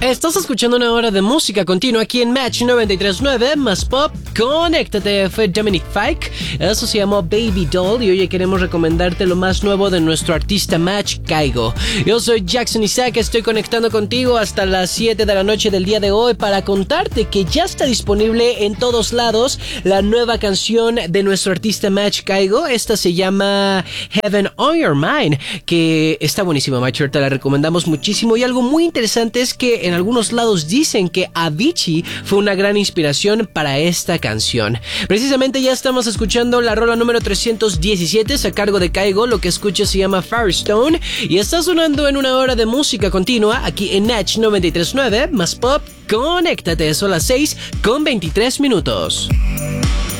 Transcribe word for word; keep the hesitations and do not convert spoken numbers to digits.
Estás escuchando una hora de música continua aquí en Match noventa y tres punto nueve más pop. Conéctate, fue Dominic Fike. Eso se llamó Baby Doll y hoy queremos recomendarte lo más nuevo de nuestro artista Match, Kygo. Yo soy Jackson Isaac, estoy conectando contigo hasta las siete de la noche del día de hoy para contarte que ya está disponible en todos lados la nueva canción de nuestro artista Match, Kygo. Esta se llama Heaven on Your Mind, que está buenísima, Match, te la recomendamos muchísimo. Y algo muy interesante es que en algunos lados dicen que Avicii fue una gran inspiración para esta canción. Precisamente ya estamos escuchando la rola número trescientos diecisiete a cargo de Kygo. Lo que escuchas se llama Firestone y está sonando en una hora de música continua aquí en Match noventa y tres punto nueve más pop. Conéctate, son las seis con veintitrés minutos.